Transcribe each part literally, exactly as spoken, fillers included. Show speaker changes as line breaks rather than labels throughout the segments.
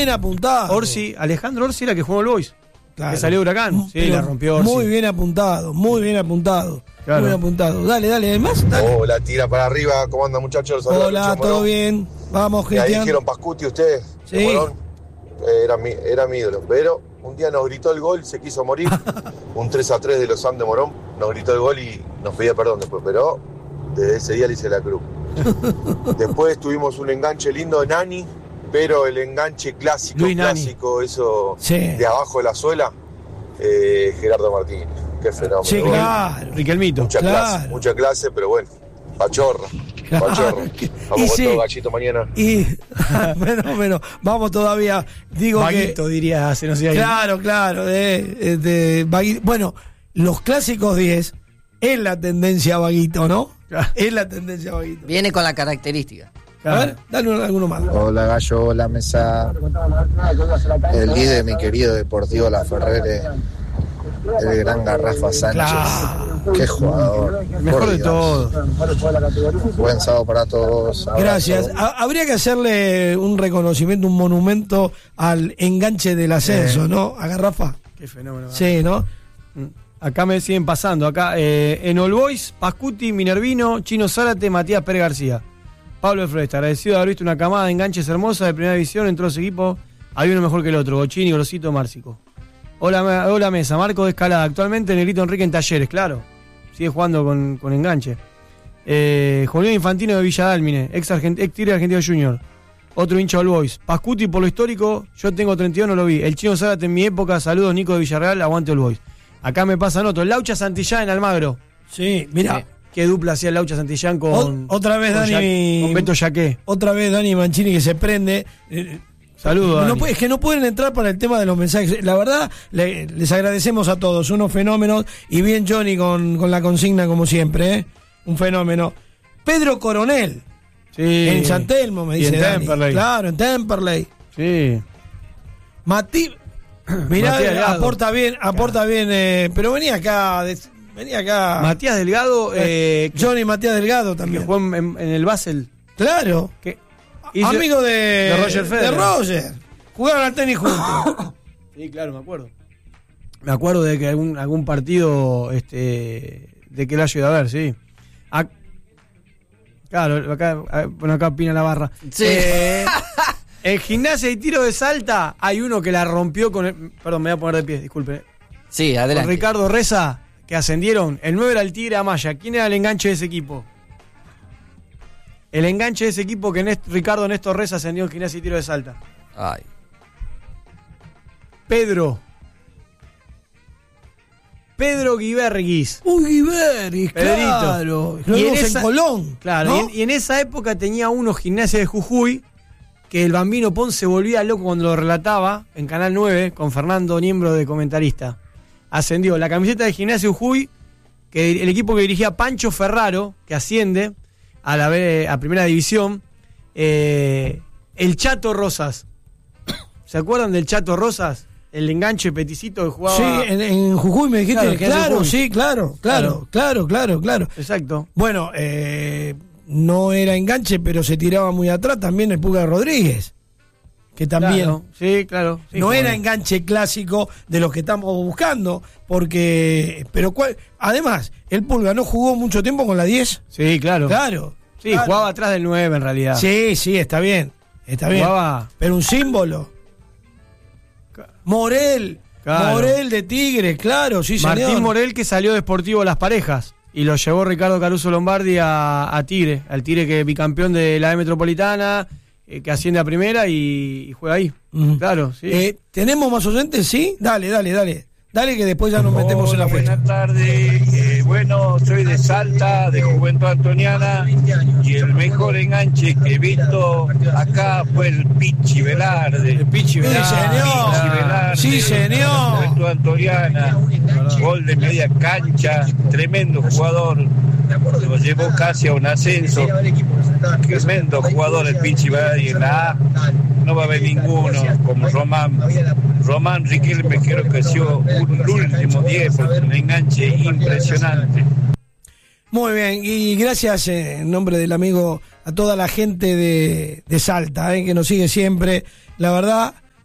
bien apuntado.
Orsi, Alejandro Orsi era que jugó el Boys.
Claro.
Que salió Huracán. Sí, la rompió Orsi.
Muy bien apuntado, muy bien apuntado.
Claro.
Muy bien apuntado. Dale, dale, además. Dale.
Hola, tira para arriba. ¿Cómo andan, muchachos? Saludos,
Hola,
Lucho
¿todo
Morón.
bien? Vamos,
Y ahí
Cristian.
dijeron Pascuti ustedes.
Sí.
de Morón. Eh, Era mi, era mi ídolo. Pero un día nos gritó el gol, se quiso morir. Un tres a tres de los Sam de Morón. Nos gritó el gol y nos pedía perdón después. Pero desde ese día le hice la cruz. Después tuvimos un enganche lindo de Nani. Pero el enganche clásico,
Luis Nani.
clásico, eso
Sí.
de abajo de la suela, eh, Gerardo Martínez. Qué fenómeno.
Sí,
Gol.
claro.
Riquelmito.
Mucha
Claro.
clase, mucha clase, pero bueno, pachorra,
Claro.
pachorra.
Y
Vamos con
sí.
todo, Gallito, mañana.
Y, fenómeno, vamos todavía. Digo
Vaguito,
que.
diría, se nos iba a ir.
Claro, claro. eh, eh, de Vaguito. Bueno, los clásicos diez es la tendencia Vaguito, ¿no?
Claro.
Es la tendencia Vaguito.
Viene con la característica.
A ver, dale un- alguno más.
Hola Gallo, hola Mesa. El líder, mi querido Deportivo La Ferrere, el gran Garrafa Sánchez.
Claro.
Qué jugador.
El mejor
por
de
Dios.
todos.
Buen sábado para todos. Abrazo.
Gracias. Ha- habría que hacerle un reconocimiento, un monumento al enganche del ascenso,
Eh.
¿no? A Garrafa.
Qué fenómeno.
Sí, ¿no?
Acá me siguen pasando. Acá eh, en All Boys, Pascuti, Minervino, Chino Zárate, Matías Pérez García. Pablo de Floresta, agradecido de haber visto una camada de enganches hermosas de primera división en todos los equipos. Había uno mejor que el otro, Gochini, Grosito, Márcico. Hola, me- hola Mesa, Marco de Escalada. Actualmente Negrito Enrique en Talleres, claro. Sigue jugando con, con enganche. Eh, Julián Infantino de Villa Dálmine, ex, Argent- ex Tigre Argentino Junior. Otro hincha All Boys. Pascuti, por lo histórico, yo tengo treinta y dos, no lo vi. El Chino Zárate en mi época, saludos Nico de Villarreal, aguante All Boys. Acá me pasan otro, Laucha Santillán en Almagro.
Sí, mira.
Sí. Qué dupla hacía Laucha Santillán con.
O- otra vez
con
Dani-
Ya- con Beto Yaqué.
Otra vez Dani Mancini que se prende. Eh,
Saludos.
No
Dani.
puede- es que no pueden entrar para el tema de los mensajes. La verdad, le- les agradecemos a todos, unos fenómenos. Y bien Johnny con, con la consigna como siempre, ¿eh? Un fenómeno. Pedro Coronel,
Sí.
en San Telmo, me
Y
dice
en
Dani.
Temperley.
Claro, en Temperley.
Sí.
Mati, mirá,
Matías Delgado.
aporta bien, aporta bien, eh, pero venía acá, de- venía acá.
Matías Delgado, eh, que,
Johnny Matías Delgado
que
también.
jugó en, en- en el Basel.
Claro.
Que hizo-
Amigo de,
de Roger Federer.
de Roger. Jugaron al tenis juntos.
Sí, claro, me acuerdo. Me acuerdo de que algún, algún partido este, de que la ayuda a ver, sí. Ac- claro, acá, ah, bueno, acá opina la barra.
Sí.
Eh, en gimnasia y tiro de Salta hay uno que la rompió con el, perdón, me voy a poner de pie, disculpe.
Sí,
Con
adelante.
Ricardo Reza, que ascendieron. El nueve era el Tigre Amaya. ¿Quién era el enganche de ese equipo? El enganche de ese equipo que Nést- Ricardo Néstor Reza ascendió en gimnasia y tiro de Salta.
Ay.
Pedro. Pedro Guiberguis.
Uy, Guiberguis,
Pedrito.
claro. Lo
Y en
vimos en,
esa-
Colón.
Claro,
¿no?
y, en, y en esa época tenía uno gimnasia de Jujuy, que el Bambino Ponce se volvía loco cuando lo relataba en Canal nueve con Fernando Niembro de comentarista. Ascendió la camiseta de gimnasia de Jujuy, que el equipo que dirigía Pancho Ferraro, que asciende a la B- a primera división, eh, el Chato Rosas. ¿Se acuerdan del Chato Rosas? El enganche peticito que jugaba.
Sí, en, en Jujuy me dijiste,
Claro,
claro,
que hace Jujuy.
sí, claro, claro, claro, claro, claro.
Exacto.
Bueno, eh, no era enganche, pero se tiraba muy atrás también el Pulga Rodríguez, que también
Claro, sí, claro. Sí,
no
como-
era enganche clásico de los que estamos buscando, porque, pero cuál, además, el Pulga no jugó mucho tiempo con la diez,
Sí, claro.
claro.
Sí,
claro.
jugaba atrás del nueve en realidad.
Sí, sí, está bien, está bien.
Jugaba.
Pero un símbolo. Morel,
Claro.
Morel de Tigre, claro, sí, señor.
Martín Morel, que salió de Sportivo Las Parejas y lo llevó Ricardo Caruso Lombardi a, a Tigre, al Tigre que es bicampeón de la B Metropolitana, eh, que asciende a primera y, y juega ahí.
Ujú.
Claro, sí.
Eh, ¿Tenemos más oyentes? Sí, dale, dale, dale. Dale que después ya nos metemos en la fecha.
Buenas tardes, eh, bueno, soy de Salta, de Juventud Antoniana, y el mejor enganche que he visto acá fue el Pichi Velarde.
El Pichi
Sí,
Velarde.
señor.
Pichi Velarde,
Sí, señor.
Juventud Antoniana, gol de media cancha, tremendo jugador, lo llevó casi a un ascenso, tremendo jugador el Pichi Velarde, y en la A no va a haber ninguno como Román. Román Riquelme creo que ha sido un- el último diez, porque un enganche impresionante.
Muy bien, y gracias eh, en nombre del amigo a toda la gente de, de Salta, eh, que nos sigue siempre. La verdad,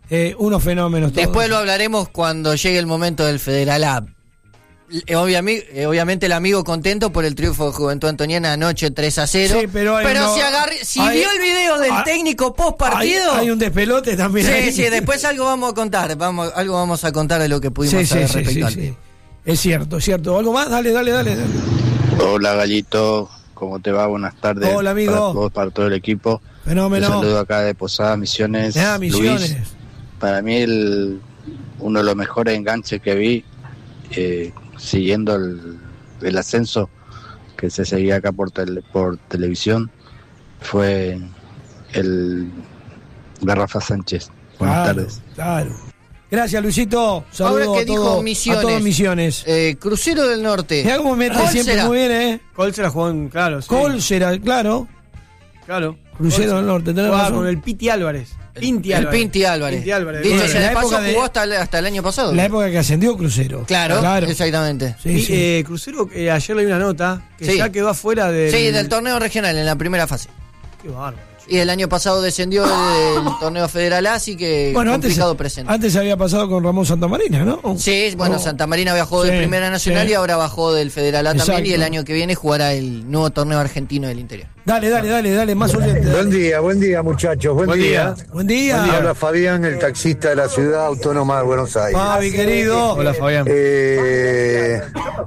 eh, unos fenómenos. Todos.
Después lo hablaremos cuando llegue el momento del Federal A. Obviamente, obviamente el amigo contento por el triunfo de Juventud Antoniana anoche tres a cero.
Sí, pero
pero
no,
si, agarre, si
hay,
vio el video del
hay,
técnico post partido.
Hay, hay un despelote también.
Sí,
ahí.
sí, después algo vamos a contar. Vamos, algo vamos a contar de lo que pudimos
sí,
saber
sí,
respecto
sí,
al
sí, sí. Es cierto, es cierto. ¿Algo más? Dale, dale, dale. dale.
Hola, Gallito. ¿Cómo te va? Buenas tardes.
Hola, amigo.
Para vos, para todo el equipo.
Fenómeno.
Un saludo acá de Posadas Misiones.
Ah, Misiones.
Luis, para mí el, uno de los mejores enganches que vi, eh, siguiendo el, el ascenso que se seguía acá por, tele, por televisión, fue el de Rafa Sánchez. Buenas
claro,
tardes.
Claro. Gracias, Luisito. Saludos
Ahora que
a, todo,
dijo Misiones,
a todos Misiones.
Eh, Crucero del Norte.
Mirá cómo mete
Colsera.
siempre muy bien, ¿eh?
Colsera jugó en, claro, sí.
Colsera, claro.
Claro.
Crucero
Colsera.
del Norte, tenés
Jugaba
razón.
con el Piti Álvarez. Pinti
El
Álvarez.
Pinti Álvarez.
Pinti Álvarez.
Dicho
Bueno,
sea
la
de paso,
época de-
jugó hasta el, hasta el año pasado.
La época que ascendió Crucero.
Claro,
claro.
exactamente.
Sí,
Y,
sí.
eh, Crucero, eh, ayer leí una nota que
Sí.
ya quedó afuera del...
Sí, del torneo regional en la primera fase.
Qué bárbaro.
Y el año pasado descendió del torneo federal, así que
Bueno, antes,
complicado presente.
antes había pasado con Ramón Santamarina, ¿no?
Sí, bueno,
Oh.
Santa Marina bajó de
Sí,
Primera Nacional
sí.
y ahora bajó del Federal A también,
Exacto.
y el año que viene jugará el nuevo torneo argentino del interior.
Dale, dale, dale, dale, más oyente.
Buen día, buen día muchachos, buen,
Buen
día.
día.
Buen día.
Habla Fabián, el taxista de la ciudad autónoma de Buenos Aires.
Fabi, querido.
Hola, Fabián.
Eh,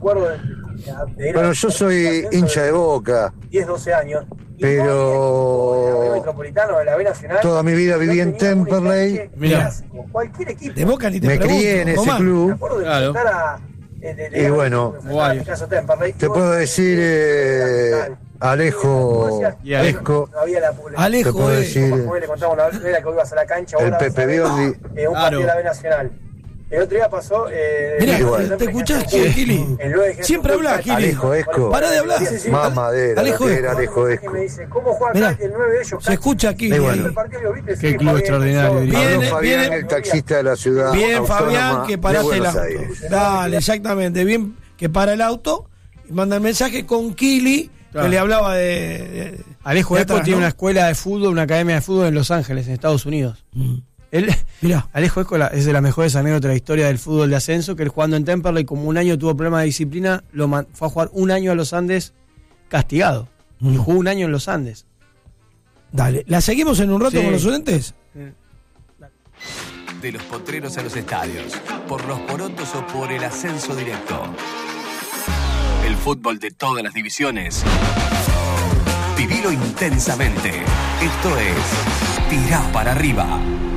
bueno, yo soy hincha de Boca,
diez, doce años.
pero toda mi vida viví en Temperley,
Mirá.
Cualquier equipo.
De Boca ni te
me
pregunto.
crié en ese
Tomá.
club
Claro.
y bueno, te puedo decir eh, Alejo,
Y Alejo.
Alejo, te
Alejo,
puedo
eh.
decir
Le contamos una vez que ibas a la cancha.
el
ahora vas
Pepe
a ver,
Biondi.
eh, un
Claro.
partido de la B Nacional. El otro día pasó. Eh,
Mirá,
Y bueno.
¿te escuchás, Gili?
El nueve de
Siempre habla, Gili.
Alejo Esco.
Pará de hablar.
Sí, sí, sí.
Mamadera,
Alejo
lo que
Esco.
era Alejo
que
Esco.
me dice, ¿cómo juega
Mirá,
acá el nueve de ellos?
Se escucha aquí.
Y bueno.
El partido, ¿viste?
Qué
Sí,
club
Fabián,
extraordinario,
yo-
diría.
Bien,
Habló Fabián,
bien.
el taxista de la ciudad
Bien,
autónoma
Fabián, que
de
paraste el
Buenos
auto.
Aires.
Dale, exactamente. Bien, que para el auto y manda el mensaje con Kili,
Claro.
que le hablaba de. de-
Alejo
de
Esco
atrás,
tiene
¿no?
una escuela de fútbol, una academia de fútbol en Los Ángeles, en Estados Unidos.
Mm.
Él,
Mirá.
Alejo Esco la- es de las mejores anécdotas de la historia del fútbol de ascenso, que él jugando en Temperley, como un año tuvo problemas de disciplina, lo man- fue a jugar un año a los Andes castigado. Y
Mm.
jugó un año en los Andes.
Dale, ¿la seguimos en un rato
Sí.
con los oyentes?
De los potreros a los estadios, por los porotos o por el ascenso directo. El fútbol de todas las divisiones. Vivilo intensamente. Esto es Tirá para arriba.